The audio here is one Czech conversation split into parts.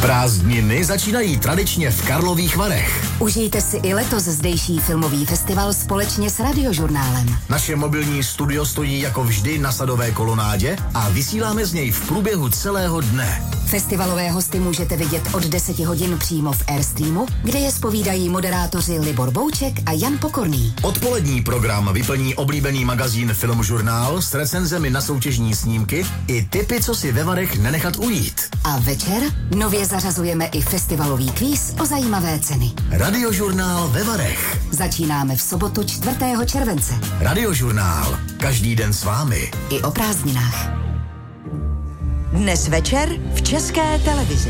Prázdniny začínají tradičně v Karlových Varech. Užijte si i letos zdejší filmový festival společně s Radiožurnálem. Naše mobilní studio stojí jako vždy na Sadové kolonádě a vysíláme z něj v průběhu celého dne. Festivalové hosty můžete vidět od 10 hodin přímo v Airstreamu, kde je zpovídají moderátoři Libor Bouček a Jan Pokorný. Odpolední program vyplní oblíbený magazín Filmžurnál s recenzemi na soutěžní snímky i tipy, co si ve Varech nenechat ujít. A večer nově zařazujeme i festivalový kvíz o zajímavé ceny. Radiožurnál ve Varech. Začínáme v sobotu 4. července. Radiožurnál. Každý den s vámi. I o prázdninách. Dnes večer v České televizi.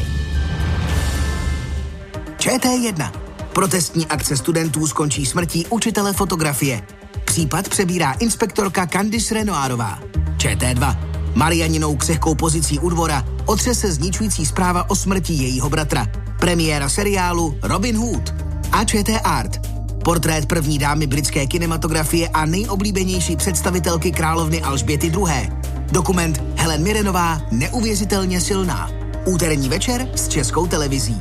ČT1. Protestní akce studentů skončí smrtí učitele fotografie. Případ přebírá inspektorka Candice Renoirová. ČT2. Marianinou křehkou pozicí u dvora otřese zničující zpráva o smrti jejího bratra. Premiéra seriálu Robin Hood. A ČT Art. Portrét první dámy britské kinematografie a nejoblíbenější představitelky královny Alžběty II. Dokument Helen Mirrenová neuvěřitelně silná. Úterní večer s Českou televizí.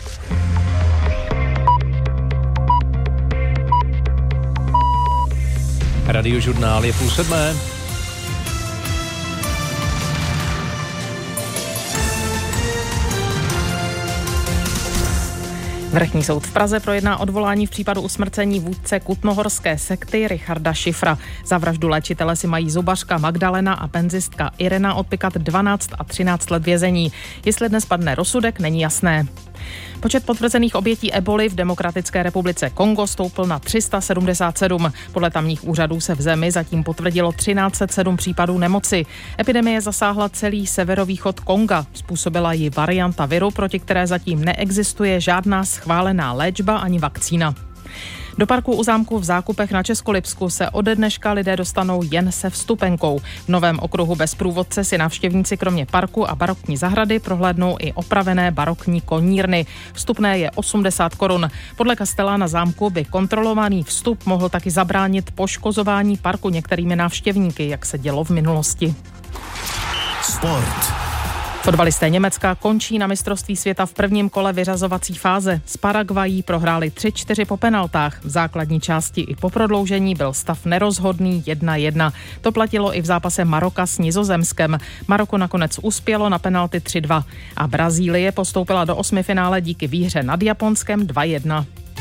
Radiožurnál je 6:30. Vrchní soud v Praze projedná odvolání v případu usmrcení vůdce kutnohorské sekty Richarda Šifra. Za vraždu léčitele si mají zubařka Magdalena a penzistka Irena odpikat 12 a 13 let vězení. Jestli dnes padne rozsudek, není jasné. Počet potvrzených obětí eboli v Demokratické republice Kongo stoupl na 377. Podle tamních úřadů se v zemi zatím potvrdilo 1307 případů nemoci. Epidemie zasáhla celý severovýchod Konga. Způsobila ji varianta viru, proti které zatím neexistuje žádná schválená léčba ani vakcína. Do parku u zámku v Zákupech na Českolipsku se ode dneška lidé dostanou jen se vstupenkou. V novém okruhu bez průvodce si návštěvníci kromě parku a barokní zahrady prohlédnou i opravené barokní konírny. Vstupné je 80 korun. Podle kastelána zámku by kontrolovaný vstup mohl taky zabránit poškozování parku některými návštěvníky, jak se dělo v minulosti. Sport. Fotbalisté Německa končí na mistrovství světa v prvním kole vyřazovací fáze. S Paraguayí prohráli 3-4 po penaltách. V základní části i po prodloužení byl stav nerozhodný 1-1. To platilo i v zápase Maroka s Nizozemskem. Maroko nakonec uspělo na penalty 3-2. A Brazílie postoupila do osmifinále díky výhře nad Japonskem 2-1.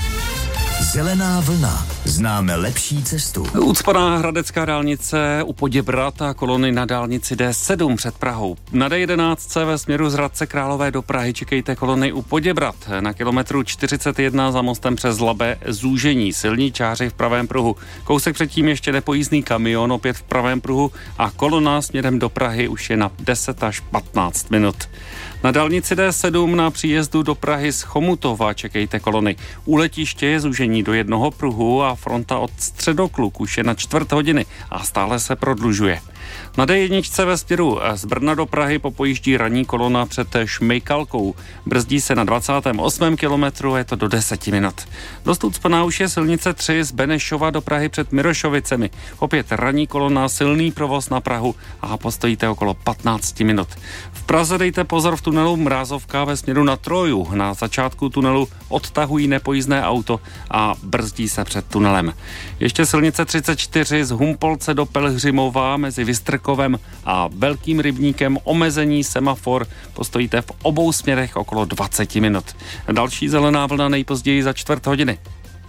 Zelená vlna. Známe lepší cestu. Ucpaná hradecká dálnice u Poděbrad a kolony na dálnici D7 před Prahou. Na D11 ve směru z Hradce Králové do Prahy čekejte kolony u Poděbrad. Na kilometru 41 za mostem přes Labe zúžení silničáři v pravém pruhu. Kousek předtím ještě nepojízdný kamion opět v pravém pruhu a kolona směrem do Prahy už je na 10 až 15 minut. Na dálnici D7 na příjezdu do Prahy z Chomutova čekejte kolony. U letiště je zúžení do jednoho pruhu a fronta od Středokluk už je na 4 hodiny a stále se prodlužuje. Na D1 ve směru z Brna do Prahy popojíždí ranní kolona před Šmejkalkou. Brzdí se na 28. kilometru, je to do 10 minut. Dost ucpaná už je silnice 3 z Benešova do Prahy před Mirošovicemi. Opět ranní kolona, silný provoz na Prahu a postojíte okolo 15 minut. V Praze dejte pozor v tunelu Mrázovka ve směru na Troju. Na začátku tunelu odtahují nepojízdné auto a brzdí se před tunelem. Ještě silnice 34 z Humpolce do Pelhřimova mezi Vystrkovem a Velkým Rybníkem omezení semafor. Postojíte v obou směrech okolo 20 minut. Další zelená vlna nejpozději za 4 hodiny.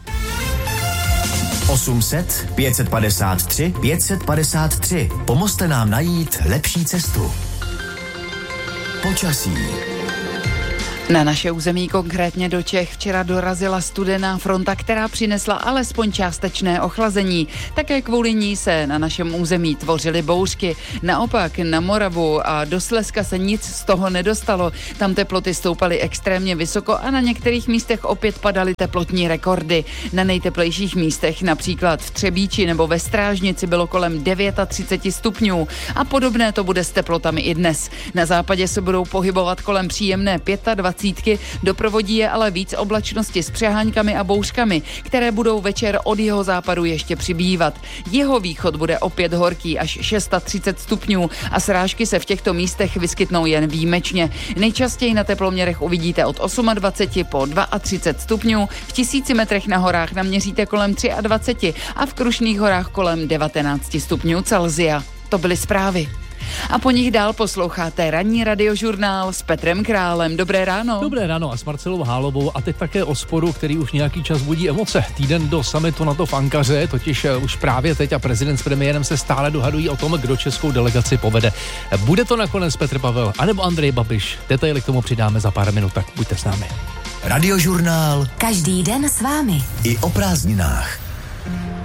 800 553 553. Pomozte nám najít lepší cestu. Počasí. Na naše území, konkrétně do Čech, včera dorazila studená fronta, která přinesla alespoň částečné ochlazení. Také kvůli ní se na našem území tvořily bouřky. Naopak na Moravu a do Slezska se nic z toho nedostalo. Tam teploty stoupaly extrémně vysoko a na některých místech opět padaly teplotní rekordy. Na nejteplejších místech, například v Třebíči nebo ve Strážnici, bylo kolem 39 stupňů. A podobné to bude s teplotami i dnes. Na západě se budou pohybovat kolem příjemné 25 20. Doprovodí je ale víc oblačnosti s přeháňkami a bouřkami, které budou večer od jihozápadu ještě přibývat. Jihovýchod bude opět horký až 630 stupňů a srážky se v těchto místech vyskytnou jen výjimečně. Nejčastěji na teploměrech uvidíte od 28 po 32 stupňů, v 1000 metrech na horách naměříte kolem 23 a v Krušných horách kolem 19 stupňů Celsia. To byly zprávy. A po nich dál posloucháte ranní radiožurnál s Petrem Králem. Dobré ráno. Dobré ráno a s Marcelou Hálovou a teď také o sporu, který už nějaký čas budí emoce. Týden do summitu NATO v Ankaře, totiž už právě teď a prezident s premiérem se stále dohadují o tom, kdo českou delegaci povede. Bude to nakonec Petr Pavel anebo Andrej Babiš? Detaily k tomu přidáme za pár minut, tak buďte s námi. Radiožurnál. Každý den s vámi. I o prázdninách.